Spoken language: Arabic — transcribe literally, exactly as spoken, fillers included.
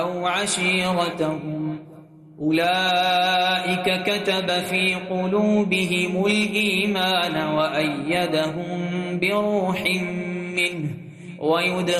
أو عشيرتهم أولئك كتب في قلوبهم الإيمان وأيدهم بروح منه ويدخلهم